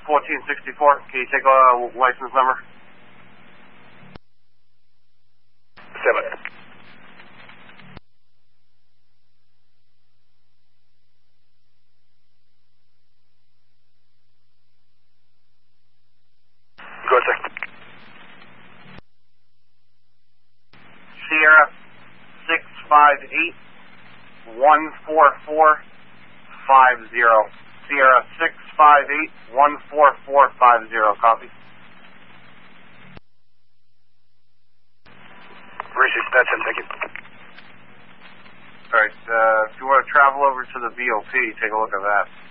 1464. Can you take a license number? 7. Go ahead, sir. Sierra 658 14450. Sierra 658 14450. Copy. Racing, that's him, thank you. Alright, if you want to travel over to the BOP, take a look at that.